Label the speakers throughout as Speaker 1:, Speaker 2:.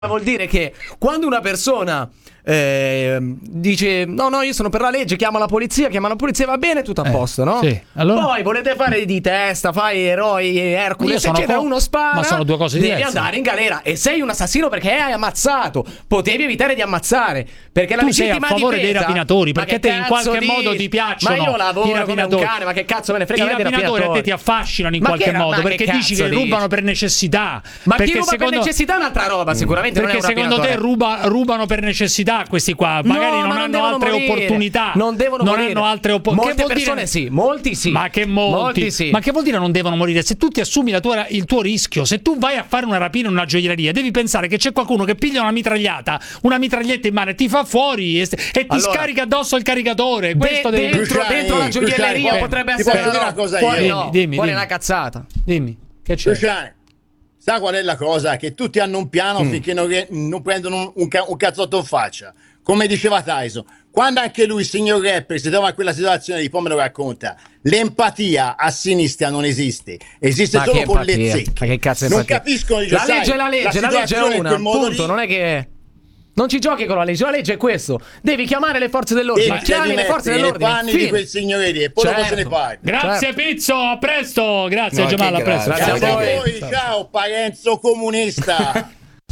Speaker 1: Vuol dire che quando una persona dice no io sono per la legge, chiama la polizia, va bene, tutto a posto, no?
Speaker 2: Sì. Allora?
Speaker 1: Poi volete fare di testa, fai eroi, Hercules, eccetera, uno spara,
Speaker 2: ma sono due cose diverse.
Speaker 1: Devi andare in galera e sei un assassino perché hai ammazzato. Potevi evitare di ammazzare, perché la
Speaker 2: tu sei a
Speaker 1: legittima
Speaker 2: favore
Speaker 1: difesa,
Speaker 2: dei rapinatori, perché te in qualche modo ti piacciono.
Speaker 1: Ma io lavoro come un cane, ma che cazzo me ne frega?
Speaker 2: I rapinatori a te ti affascinano in qualche modo, perché dici che rubano per necessità.
Speaker 1: Ma chi ruba per necessità è un'altra roba, sicuramente.
Speaker 2: Perché secondo te rubano per necessità questi qua? Magari non hanno altre opportunità.
Speaker 1: Non devono morire.
Speaker 2: Hanno altre opportunità.
Speaker 1: Molte persone sì, molti sì.
Speaker 2: Ma che molti sì. Ma che vuol dire non devono morire? Se tu ti assumi il tuo rischio, se tu vai a fare una rapina in una gioielleria, devi pensare che c'è qualcuno che piglia una mitraglietta in mano e ti fa fuori e ti scarica addosso il caricatore. Questo
Speaker 1: dentro la gioielleria potrebbe essere
Speaker 3: una cosa.
Speaker 1: Fuori una cazzata.
Speaker 2: Dimmi, che c'è?
Speaker 3: Cruciani, sa qual è la cosa? Che tutti hanno un piano finché non prendono un cazzotto in faccia. Come diceva Tyson, quando anche lui, il signor rapper, si trova in quella situazione, poi me lo racconta. L'empatia a sinistra non esiste, esiste solo con le zecche.
Speaker 1: Ma che cazzo è
Speaker 3: non
Speaker 1: empatia?
Speaker 3: capiscono, dice,
Speaker 1: la legge è una, punto, non è che non ci giochi con la legge è questo. Devi chiamare le forze dell'ordine, chiami le forze dell'ordine
Speaker 3: nei panni di quel signore lì e poi dopo se ne parla.
Speaker 2: Grazie Pizzo, a presto. Grazie Giamal, a presto.
Speaker 3: Grazie a voi, ciao Parenzo comunista.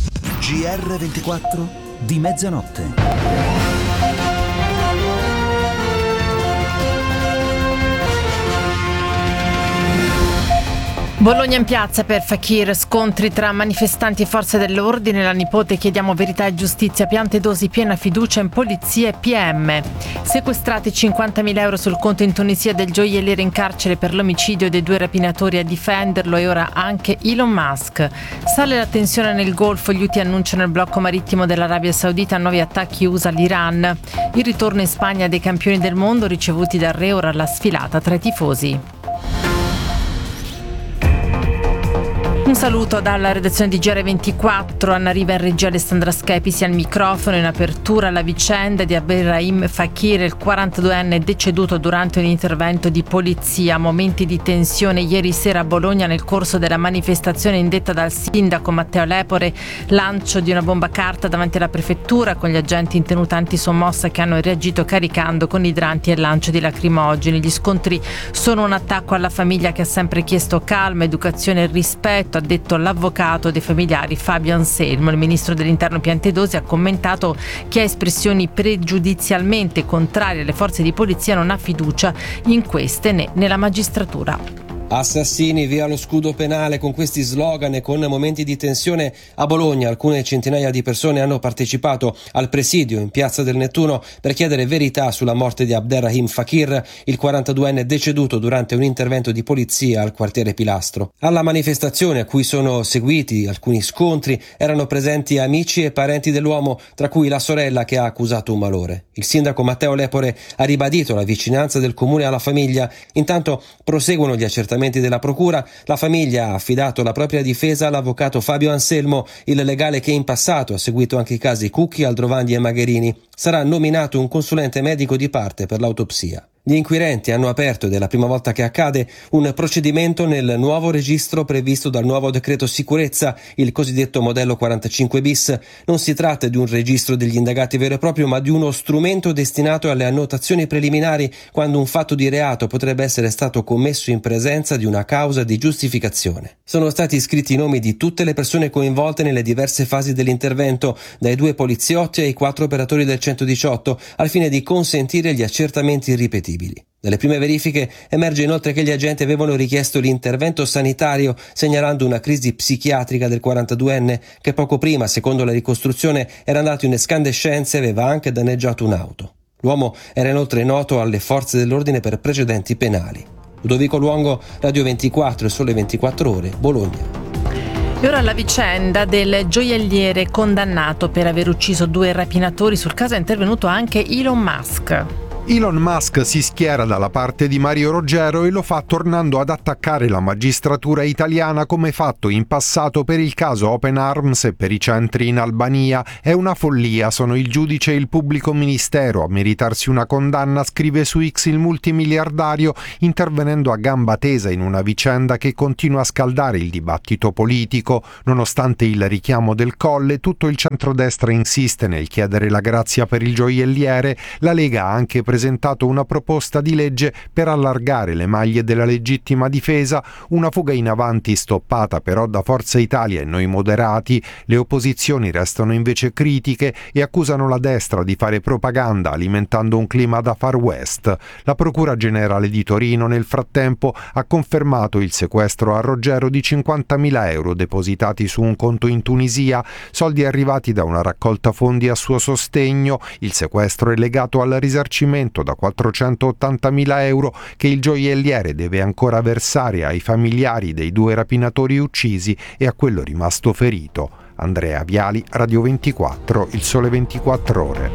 Speaker 4: GR24 di mezzanotte.
Speaker 5: Bologna in piazza per Fakir, scontri tra manifestanti e forze dell'ordine, la nipote chiediamo verità e giustizia, piante dosi, piena fiducia in polizia e PM. Sequestrati 50.000 euro sul conto in Tunisia del gioielliere in carcere per l'omicidio dei 2 rapinatori, a difenderlo e ora anche Elon Musk. Sale la tensione nel Golfo, gli Houthi annunciano il blocco marittimo dell'Arabia Saudita, 9 attacchi USA all'Iran. Il ritorno in Spagna dei campioni del mondo ricevuti dal re, ora la sfilata tra i tifosi. Un saluto dalla redazione di GR24, Anna Riva in regia, Alessandra Schepisi al microfono. In apertura la vicenda di Abderrahim Fakir, il 42enne deceduto durante un intervento di polizia. Momenti di tensione ieri sera a Bologna nel corso della manifestazione indetta dal sindaco Matteo Lepore, lancio di una bomba carta davanti alla prefettura con gli agenti in tenuta antisommossa che hanno reagito caricando con idranti e lancio di lacrimogeni. Gli scontri sono un attacco alla famiglia che ha sempre chiesto calma, educazione e rispetto, ha detto l'avvocato dei familiari Fabio Anselmo. Il ministro dell'Interno Piantedosi ha commentato che ha espressioni pregiudizialmente contrarie alle forze di polizia, non ha fiducia in queste né nella magistratura.
Speaker 6: Assassini, via lo scudo penale. Con questi slogan e con momenti di tensione a Bologna, alcune centinaia di persone hanno partecipato al presidio in Piazza del Nettuno per chiedere verità sulla morte di Abderrahim Fakir, il 42enne deceduto durante un intervento di polizia al quartiere Pilastro. Alla manifestazione, a cui sono seguiti alcuni scontri, erano presenti amici e parenti dell'uomo, tra cui la sorella che ha accusato un malore. Il sindaco Matteo Lepore ha ribadito la vicinanza del comune alla famiglia. Intanto proseguono gli accertamenti della procura. La famiglia ha affidato la propria difesa all'avvocato Fabio Anselmo, il legale che in passato ha seguito anche i casi Cucchi, Aldrovandi e Magherini. Sarà nominato un consulente medico di parte per l'autopsia. Gli inquirenti hanno aperto, ed è la prima volta che accade, un procedimento nel nuovo registro previsto dal nuovo decreto sicurezza, il cosiddetto modello 45 bis. Non si tratta di un registro degli indagati vero e proprio, ma di uno strumento destinato alle annotazioni preliminari quando un fatto di reato potrebbe essere stato commesso in presenza di una causa di giustificazione. Sono stati iscritti i nomi di tutte le persone coinvolte nelle diverse fasi dell'intervento, dai 2 poliziotti ai 4 operatori del 118, al fine di consentire gli accertamenti ripetibili. Dalle prime verifiche emerge inoltre che gli agenti avevano richiesto l'intervento sanitario, segnalando una crisi psichiatrica del 42enne che poco prima, secondo la ricostruzione, era andato in escandescenza e aveva anche danneggiato un'auto. L'uomo era inoltre noto alle forze dell'ordine per precedenti penali. Ludovico Luongo, Radio 24 e Sole 24 Ore, Bologna.
Speaker 5: E ora la vicenda del gioielliere condannato per aver ucciso 2 rapinatori. Sul caso è intervenuto anche Elon Musk.
Speaker 7: Elon Musk si schiera dalla parte di Mario Roggero e lo fa tornando ad attaccare la magistratura italiana come fatto in passato per il caso Open Arms e per i centri in Albania. È una follia, sono il giudice e il pubblico ministero a meritarsi una condanna, scrive su X il multimiliardario, intervenendo a gamba tesa in una vicenda che continua a scaldare il dibattito politico. Nonostante il richiamo del Colle, tutto il centrodestra insiste nel chiedere la grazia per il gioielliere. La Lega ha anche presentato una proposta di legge per allargare le maglie della legittima difesa, una fuga in avanti stoppata però da Forza Italia e Noi Moderati. Le opposizioni restano invece critiche e accusano la destra di fare propaganda alimentando un clima da Far West. La Procura Generale di Torino nel frattempo ha confermato il sequestro a Roggero di 50.000 euro depositati su un conto in Tunisia, soldi arrivati da una raccolta fondi a suo sostegno. Il sequestro è legato al risarcimento da 480.000 euro che il gioielliere deve ancora versare ai familiari dei 2 rapinatori uccisi e a quello rimasto ferito. Andrea Viali, Radio 24, Il Sole 24 Ore.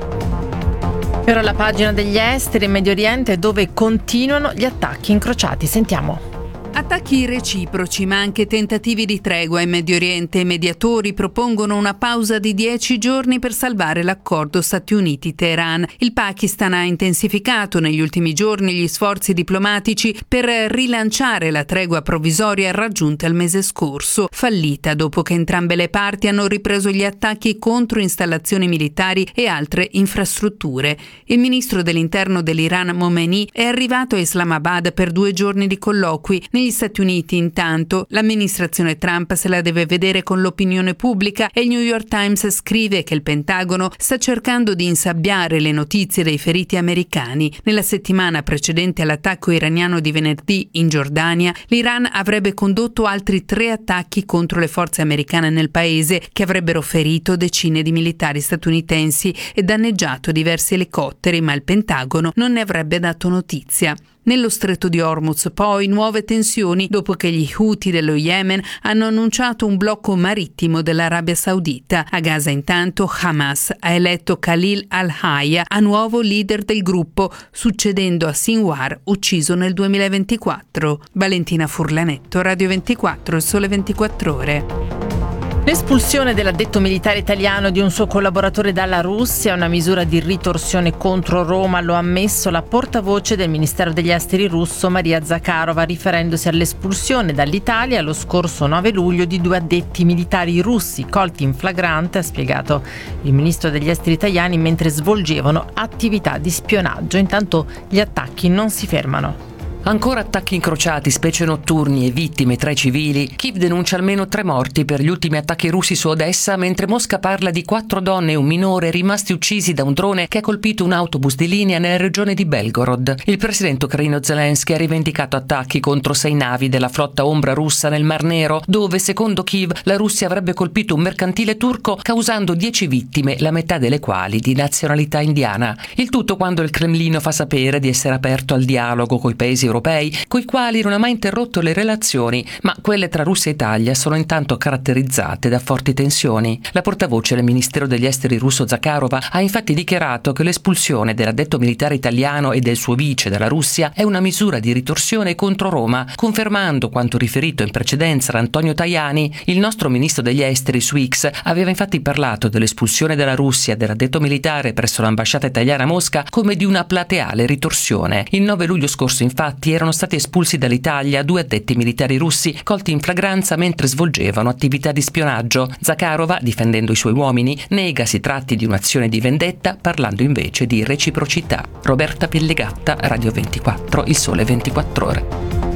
Speaker 5: Ora la pagina degli esteri in Medio Oriente, dove continuano gli attacchi incrociati. Sentiamo.
Speaker 8: Attacchi reciproci, ma anche tentativi di tregua in Medio Oriente. I mediatori propongono una pausa di 10 giorni per salvare l'accordo Stati Uniti-Teheran. Il Pakistan ha intensificato negli ultimi giorni gli sforzi diplomatici per rilanciare la tregua provvisoria raggiunta il mese scorso, fallita dopo che entrambe le parti hanno ripreso gli attacchi contro installazioni militari e altre infrastrutture. Il ministro dell'interno dell'Iran, Momeni, è arrivato a Islamabad per 2 giorni di colloqui. Negli Stati Uniti, intanto, l'amministrazione Trump se la deve vedere con l'opinione pubblica e il New York Times scrive che il Pentagono sta cercando di insabbiare le notizie dei feriti americani. Nella settimana precedente all'attacco iraniano di venerdì in Giordania, l'Iran avrebbe condotto altri 3 attacchi contro le forze americane nel paese, che avrebbero ferito decine di militari statunitensi e danneggiato diversi elicotteri, ma il Pentagono non ne avrebbe dato notizia. Nello stretto di Hormuz, poi, nuove tensioni dopo che gli Houthi dello Yemen hanno annunciato un blocco marittimo dell'Arabia Saudita. A Gaza, intanto, Hamas ha eletto Khalil al-Hayya a nuovo leader del gruppo, succedendo a Sinwar, ucciso nel 2024. Valentina Furlanetto, Radio 24, Il Sole 24 Ore.
Speaker 5: L'espulsione dell'addetto militare italiano di un suo collaboratore dalla Russia è una misura di ritorsione contro Roma, lo ha ammesso la portavoce del Ministero degli Esteri russo Maria Zakharova, riferendosi all'espulsione dall'Italia lo scorso 9 luglio di 2 addetti militari russi colti in flagrante, ha spiegato il Ministro degli Esteri italiani, mentre svolgevano attività di spionaggio. Intanto gli attacchi non si fermano.
Speaker 9: Ancora attacchi incrociati, specie notturni, e vittime tra i civili. Kiev denuncia almeno 3 morti per gli ultimi attacchi russi su Odessa, mentre Mosca parla di 4 donne e un minore rimasti uccisi da un drone che ha colpito un autobus di linea nella regione di Belgorod. Il presidente ucraino Zelensky ha rivendicato attacchi contro 6 navi della flotta ombra russa nel Mar Nero, dove, secondo Kiev, la Russia avrebbe colpito un mercantile turco causando 10 vittime, la metà delle quali di nazionalità indiana. Il tutto quando il Cremlino fa sapere di essere aperto al dialogo coi paesi europei, coi quali non ha mai interrotto le relazioni, ma quelle tra Russia e Italia sono intanto caratterizzate da forti tensioni. La portavoce del Ministero degli Esteri russo Zakharova ha infatti dichiarato che l'espulsione dell'addetto militare italiano e del suo vice dalla Russia è una misura di ritorsione contro Roma, confermando quanto riferito in precedenza da Antonio Tajani. Il nostro Ministro degli Esteri su X aveva infatti parlato dell'espulsione dalla Russia dell'addetto militare presso l'ambasciata italiana a Mosca come di una plateale ritorsione. Il 9 luglio scorso, infatti, erano stati espulsi dall'Italia 2 addetti militari russi colti in flagranza mentre svolgevano attività di spionaggio. Zakharova, difendendo i suoi uomini, nega si tratti di un'azione di vendetta, parlando invece di reciprocità. Roberta Pellegatta, Radio 24, Il Sole 24 Ore.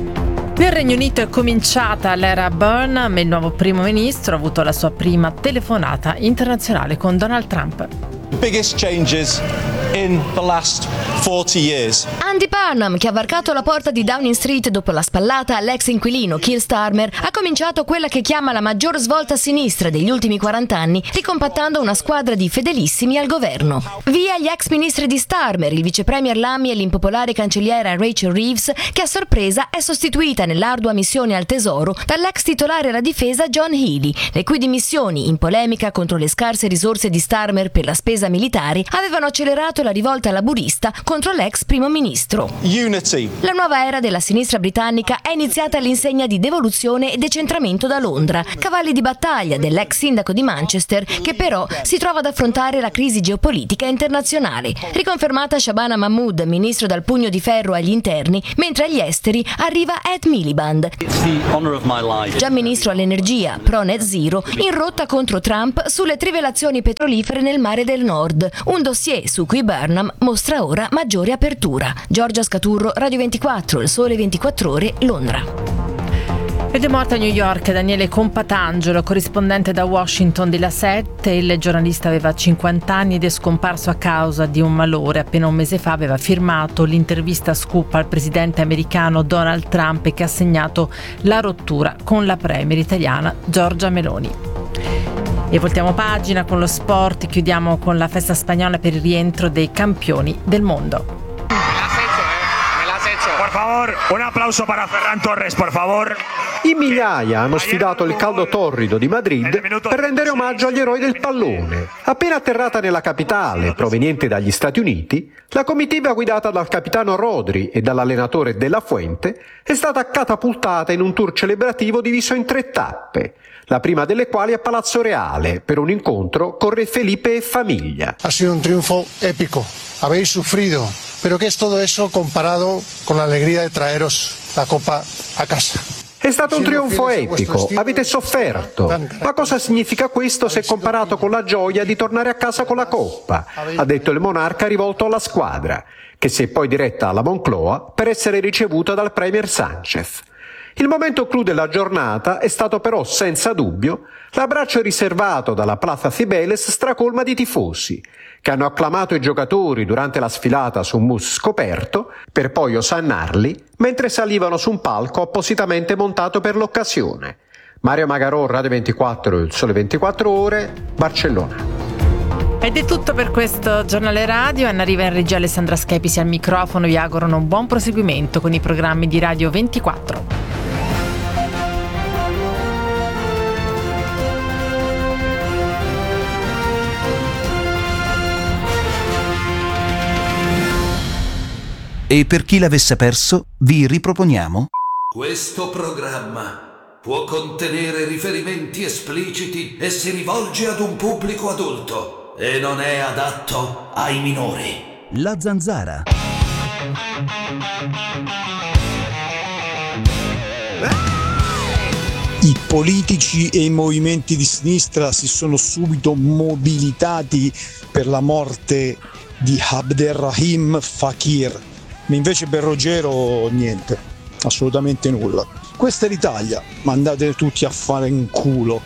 Speaker 5: Nel Regno Unito è cominciata l'era Burnham, il nuovo primo ministro ha avuto la sua prima telefonata internazionale con Donald Trump.
Speaker 10: Biggest changes in the last 40 years.
Speaker 11: Andy Burnham, che ha varcato la porta di Downing Street dopo la spallata all'ex inquilino Keir Starmer, ha cominciato quella che chiama la maggior svolta a sinistra degli ultimi 40 anni, ricompattando una squadra di fedelissimi al governo. Via gli ex ministri di Starmer, il vice premier Lamy e l'impopolare cancelliera Rachel Reeves, che a sorpresa è sostituita nell'ardua missione al tesoro dall'ex titolare alla difesa John Healey, le cui dimissioni, in polemica contro le scarse risorse di Starmer per la spesa militare, avevano accelerato lanciato la rivolta laburista contro l'ex primo ministro.
Speaker 10: Unity.
Speaker 11: La nuova era della sinistra britannica è iniziata all'insegna di devoluzione e decentramento da Londra, cavalli di battaglia dell'ex sindaco di Manchester, che però si trova ad affrontare la crisi geopolitica internazionale. Riconfermata Shabana Mahmood, ministro dal pugno di ferro agli interni, mentre agli esteri arriva Ed Miliband, già ministro all'energia, pro net zero, in rotta contro Trump sulle trivelazioni petrolifere nel Mare del Nord, un dossier su cui Burnham mostra ora maggiore apertura. Giorgia Scaturro, Radio 24, Il Sole 24 Ore, Londra.
Speaker 5: Ed è morto a New York Daniele Compatangelo, corrispondente da Washington di La 7. Il giornalista aveva 50 anni ed è scomparso a causa di un malore. Appena un mese fa aveva firmato l'intervista scoop al presidente americano Donald Trump, che ha segnato la rottura con la premier italiana Giorgia Meloni. E voltiamo pagina con lo sport, chiudiamo con la festa spagnola per il rientro dei campioni del mondo.
Speaker 12: Por favor, un applauso para Ferran Torres, por favor.
Speaker 13: In migliaia hanno sfidato il caldo torrido di Madrid per rendere omaggio agli eroi del pallone. Appena atterrata nella capitale, proveniente dagli Stati Uniti, la comitiva guidata dal capitano Rodri e dall'allenatore Della Fuente è stata catapultata in un tour celebrativo diviso in 3 tappe, la prima delle quali a Palazzo Reale, per un incontro con Re Felipe e famiglia.
Speaker 14: Ha sido un triunfo épico. Habéis sufrido, pero ¿qué es todo eso comparado con la alegría de traeros la copa a casa?
Speaker 13: È stato un trionfo epico, avete sofferto. Ma cosa significa questo se comparato con la gioia di tornare a casa con la coppa? Ha detto il monarca rivolto alla squadra, che si è poi diretta alla Moncloa per essere ricevuta dal premier Sánchez. Il momento clou della giornata è stato però senza dubbio l'abbraccio riservato dalla Plaza Cibeles stracolma di tifosi, che hanno acclamato i giocatori durante la sfilata su un mus scoperto per poi osannarli mentre salivano su un palco appositamente montato per l'occasione. Mario Magarò, Radio 24, Il Sole 24 Ore, Barcellona.
Speaker 5: Ed è tutto per questo giornale radio. Anna Riva, in regia, Alessandra Schepisi al microfono. Vi augurano un buon proseguimento con i programmi di Radio 24.
Speaker 4: E per chi l'avesse perso, vi riproponiamo
Speaker 15: questo programma può contenere riferimenti espliciti e si rivolge ad un pubblico adulto e non è adatto ai minori.
Speaker 4: La Zanzara.
Speaker 16: I politici e i movimenti di sinistra si sono subito mobilitati per la morte di Abderrahim Fakir. Invece per Ruggero niente, assolutamente nulla. Questa è l'Italia, mandate tutti a fare in culo.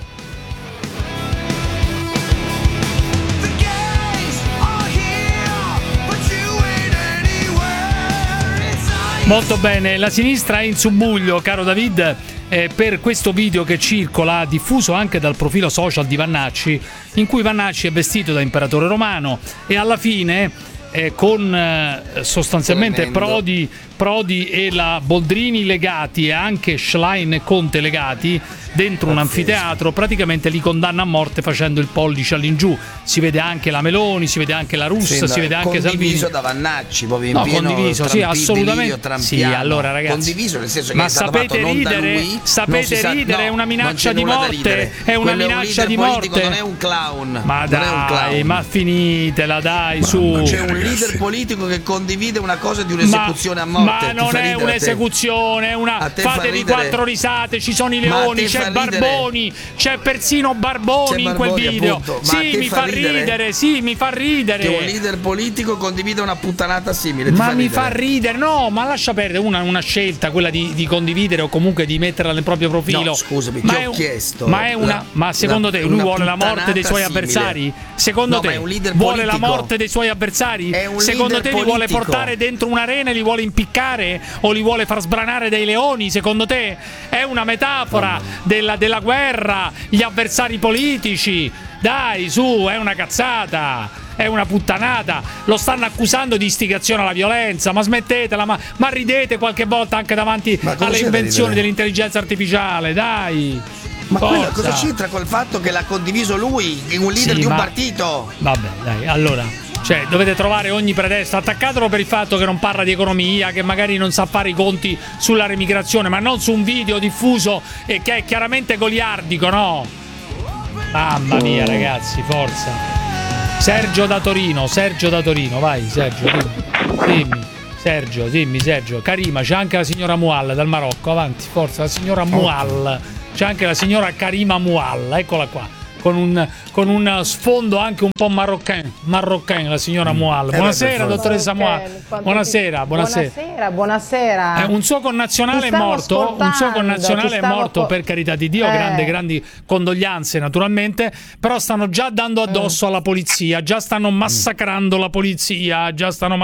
Speaker 2: Molto bene, la sinistra è in subbuglio, caro David, per questo video che circola, diffuso anche dal profilo social di Vannacci, in cui Vannacci è vestito da imperatore romano e alla fine con sostanzialmente Prodi e la Boldrini legati e anche Schlein e Conte legati dentro un anfiteatro, praticamente li condanna a morte facendo il pollice all'ingiù. Si vede anche la Meloni, si vede anche la Russa, si vede anche Salvini.
Speaker 17: Condiviso da Vannacci, proprio in pieno
Speaker 2: condiviso, sì, assolutamente. Sì, allora ragazzi,
Speaker 17: condiviso nel senso che
Speaker 2: ma
Speaker 17: è stato
Speaker 2: sapete
Speaker 17: fatto non da
Speaker 2: ridere?
Speaker 17: lui,
Speaker 2: Sapete ridere? È una minaccia di morte. È una minaccia di morte.
Speaker 17: Non è un clown.
Speaker 2: Ma dai, ma finitela, dai, su.
Speaker 17: C'è un leader politico che condivide una cosa di un'esecuzione a morte.
Speaker 2: Ma non è un'esecuzione, è una. Fatevi 4 risate, ci sono i leoni, c'è Barboni, c'è persino Barboni in quel video. Sì, mi fa ridere, mi fa ridere.
Speaker 17: Che un leader politico condivide una puttanata simile.
Speaker 2: Ma mi fa ridere, no, ma lascia perdere una scelta, quella di condividere o comunque di metterla nel proprio profilo.
Speaker 17: No, scusami, ti ho chiesto.
Speaker 2: Ma secondo te lui vuole la morte dei suoi avversari? Secondo te vuole la morte dei suoi avversari? Secondo te li vuole portare dentro un'arena e li vuole impiccare o li vuole far sbranare dei leoni? Secondo te è una metafora della guerra, gli avversari politici? Dai, su, è una cazzata, è una puttanata. Lo stanno accusando di istigazione alla violenza, ma smettetela, ma ridete qualche volta anche davanti alle invenzioni dell'intelligenza artificiale, dai.
Speaker 17: Ma cosa c'entra col fatto che l'ha condiviso lui, un leader di un partito?
Speaker 2: Vabbè, dai, allora Cioè, dovete trovare ogni pretesto. Attaccatelo per il fatto che non parla di economia, che magari non sa fare i conti sulla remigrazione, ma non su un video diffuso e che è chiaramente goliardico, no? Mamma mia, ragazzi, forza. Sergio da Torino, vai, Sergio, dimmi, Sergio. Karima, c'è anche la signora Mual dal Marocco, avanti, forza, la signora Mual. C'è anche la signora Karima Mual, eccola qua. Con un sfondo anche un po' maroccan, la signora Mual. Buonasera, dottoressa Mual. Buonasera. Un suo connazionale è morto. Per carità di Dio, grandi condoglianze naturalmente. Però stanno già dando addosso alla polizia, già stanno massacrando la polizia,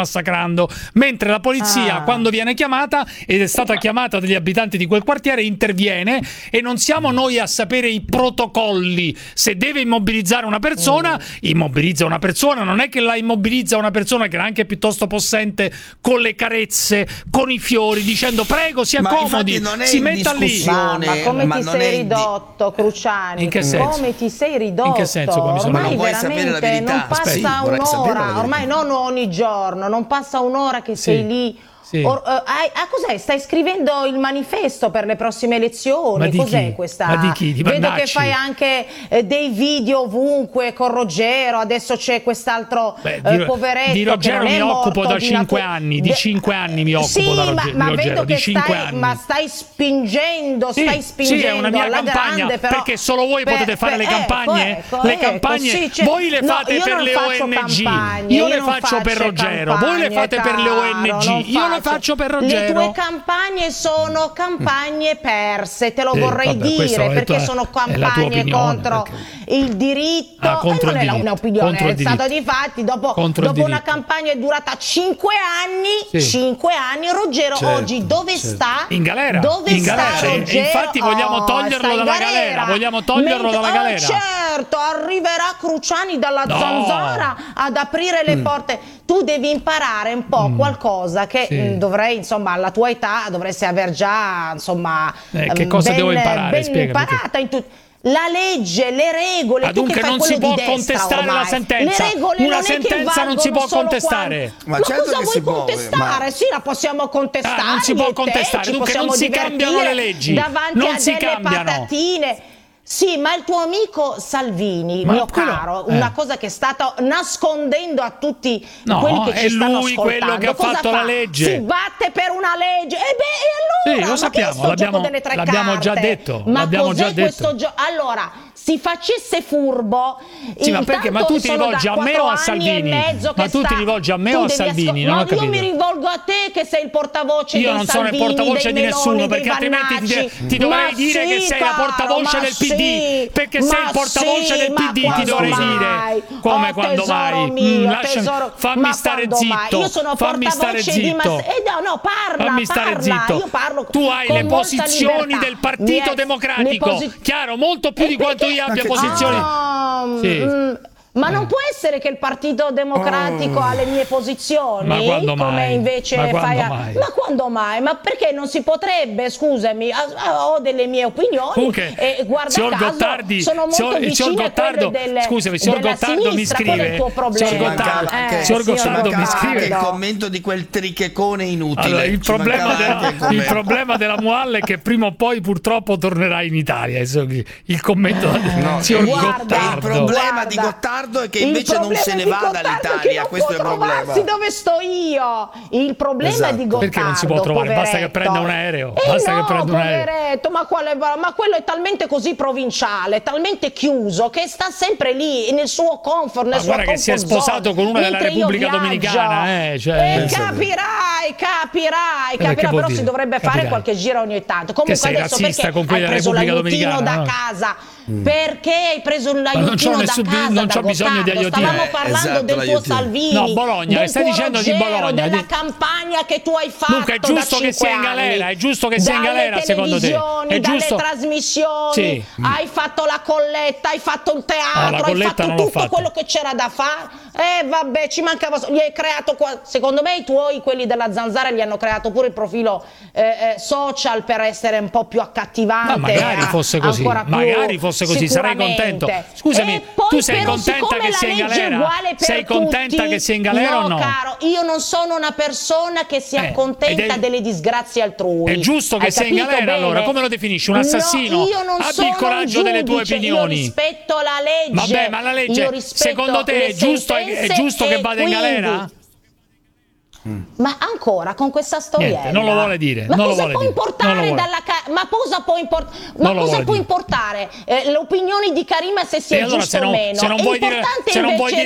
Speaker 2: mentre la polizia quando viene chiamata, ed è stata chiamata dagli abitanti di quel quartiere, interviene, e non siamo noi a sapere i protocolli. Se deve immobilizzare una persona, immobilizza una persona, non è che la immobilizza una persona che era anche piuttosto possente, con le carezze, con i fiori, dicendo prego si accomodi, si metta lì.
Speaker 18: Ma come ti sei ridotto, Cruciani?
Speaker 2: In che senso?
Speaker 18: Come ti sei ridotto?
Speaker 2: In che senso?
Speaker 18: Ormai veramente non passa un'ora, ormai non ogni giorno, non passa un'ora che sei lì.
Speaker 2: Sì.
Speaker 18: Cos'è? Stai scrivendo il manifesto per le prossime elezioni? Cos'è questa?
Speaker 2: Ma di chi? Di
Speaker 18: Vedo che fai anche dei video ovunque con Ruggero, adesso c'è quest'altro poveretto.
Speaker 2: Di Ruggero
Speaker 18: che non è
Speaker 2: mi occupo
Speaker 18: morto
Speaker 2: da 5 anni. Di 5 anni mi occupo da Ruggero.
Speaker 18: Ma vedo che
Speaker 2: stai
Speaker 18: spingendo,
Speaker 2: sì, è una mia
Speaker 18: alla
Speaker 2: campagna,
Speaker 18: grande, però,
Speaker 2: perché solo voi potete fare le campagne? Le campagne voi le fate per le ONG. Io le faccio per Ruggero. Voi le fate per le ONG. Io le faccio per Ruggero.
Speaker 18: Le tue campagne sono campagne perse, te lo vorrei dire, perché sono campagne contro il diritto.
Speaker 2: Contro
Speaker 18: non
Speaker 2: il
Speaker 18: è un'opinione, è stato di fatti. Dopo una campagna durata 5 anni, 5 anni, Ruggero oggi dove sta?
Speaker 2: In galera.
Speaker 18: Dove sta Ruggero?
Speaker 2: Infatti vogliamo toglierlo dalla galera. Certo,
Speaker 18: arriverà Cruciani dalla zanzara ad aprire le porte. Tu devi imparare un po' qualcosa che dovrei, insomma, alla tua età dovresti aver già, insomma,
Speaker 2: che cosa devo imparare?
Speaker 18: Ben imparata in la legge, le regole.
Speaker 2: Dunque non si può contestare la sentenza. Una sentenza non si può contestare.
Speaker 18: Ma certo cosa vuoi contestare? Sì, la possiamo contestare.
Speaker 2: Non si può contestare. Dunque non si cambiano le leggi.
Speaker 18: Davanti a delle patatine. Sì, ma il tuo amico Salvini, mio caro, una cosa che sta nascondendo a tutti quelli che ci stanno ascoltando.
Speaker 2: È lui quello che ha fatto la legge.
Speaker 18: Si batte per una legge. E allora,
Speaker 2: sì, lo sappiamo, l'abbiamo già detto.
Speaker 18: Ma cos'è questo gioco? Allora, si facesse furbo.
Speaker 2: Sì, ma perché? Ma tu ti rivolgi a me o a Salvini? Ma tu ti rivolgi a me o a Salvini? Non ho capito.
Speaker 18: Io mi rivolgo a te che sei il portavoce
Speaker 2: dei
Speaker 18: Salvini.
Speaker 2: Io non sono il portavoce di nessuno, perché altrimenti ti dovrei dire che sei la portavoce del PD. Perché sei il portavoce del PD, ti dovrei dire. Come quando mai? Fammi stare zitto.
Speaker 18: Io sono portavoce di no, parla.
Speaker 2: Fammi stare zitto.
Speaker 18: Io parlo.
Speaker 2: Tu hai le posizioni del Partito Democratico. Chiaro, molto più di quanto io abbia posizioni.
Speaker 18: Ma non può essere che il Partito Democratico ha le mie posizioni?
Speaker 2: Ma quando mai?
Speaker 18: Come invece
Speaker 2: ma
Speaker 18: fai
Speaker 2: mai?
Speaker 18: Ma quando mai? Ma perché non si potrebbe? Scusami, ho delle mie opinioni.
Speaker 2: Comunque,
Speaker 18: e guarda caso,
Speaker 2: Gottardi,
Speaker 18: sono molto vicine a quelle
Speaker 2: scusami, signor Gottardo mi scrive. Signor Gottardo mi scrive
Speaker 17: il commento di quel trichecone inutile.
Speaker 2: Allora, il problema della Mual è che prima o poi purtroppo tornerà in Italia. Il commento del signor Gottardo.
Speaker 17: Il problema di Gottardo è che invece non se ne va dall'Italia, questo è il problema.
Speaker 18: Dove sto io? Il problema di Gottardo.
Speaker 2: Perché non si può trovare?
Speaker 18: Poveretto.
Speaker 2: Basta che prenda un aereo. Basta che prenda un aereo.
Speaker 18: Ma quello è talmente così provinciale, talmente chiuso, che sta sempre lì nel suo comfort, nel suo
Speaker 2: guarda che si è sposato con una della Repubblica Dominicana,
Speaker 18: capirai, però si dovrebbe fare qualche giro ogni tanto. Comunque
Speaker 2: sei
Speaker 18: adesso
Speaker 2: razzista con
Speaker 18: perché hai preso l'aiutino da
Speaker 2: no?
Speaker 18: casa? Perché hai preso l'aiutino da casa?
Speaker 2: Non c'ho bisogno di aiutino.
Speaker 18: Stavamo parlando del tuo Salvini.
Speaker 2: No, Bologna, stai dicendo di Bologna,
Speaker 18: della campagna che tu hai fatto.
Speaker 2: Dunque è giusto che sia in galera, è giusto che sia in galera secondo te? È giusto.
Speaker 18: Dalle trasmissioni, hai fatto la colletta, hai fatto il teatro, hai fatto tutto quello che c'era da fare. Vabbè, ci mancava, gli hai creato secondo me quelli della Zanzara gli hanno creato pure il profilo social per essere un po' più accattivante.
Speaker 2: Ma magari fosse così, sarei contento. Scusami, tu sei contenta che sia in galera? Sei contenta che sia in galera o no?
Speaker 18: Caro, io non sono una persona che si accontenta delle disgrazie altrui.
Speaker 2: È giusto che sia in galera bene? Allora, come lo definisci? Un assassino?
Speaker 18: Io non
Speaker 2: Abbi
Speaker 18: sono
Speaker 2: il coraggio delle tue opinioni.
Speaker 18: Io rispetto la legge.
Speaker 2: Vabbè, ma la legge, secondo te è giusto che vada in galera?
Speaker 18: Ma ancora con questa storiella?
Speaker 2: Niente, non lo vuole dire.
Speaker 18: Ma
Speaker 2: non
Speaker 18: cosa
Speaker 2: lo
Speaker 18: può
Speaker 2: dire.
Speaker 18: importare cosa può importare le opinioni di Karima se sia giusto o meno?
Speaker 2: Se non vuoi dire